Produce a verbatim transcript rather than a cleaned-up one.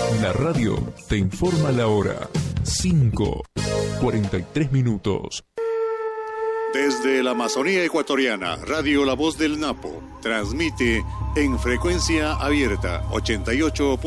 La radio te informa la hora. cinco, cuarenta y tres minutos. Desde la Amazonía ecuatoriana, Radio La Voz del Napo transmite en frecuencia abierta ochenta y ocho.